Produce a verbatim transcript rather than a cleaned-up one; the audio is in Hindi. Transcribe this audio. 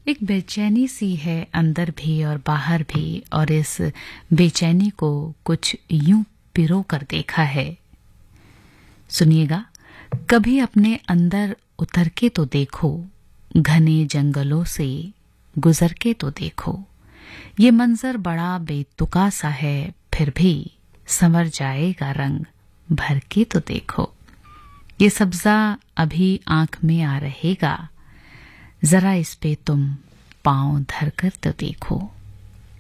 एक बेचैनी सी है अंदर भी और बाहर भी, और इस बेचैनी को कुछ यूं पिरो कर देखा है। सुनिएगा, कभी अपने अंदर उतर के तो देखो, घने जंगलों से गुजर के तो देखो। ये मंजर बड़ा बेतुका सा है, फिर भी संवर जाएगा रंग भर के तो देखो। ये सब्जा अभी आंख में आ रहेगा, जरा इस पे तुम पांव धर कर तो देखो।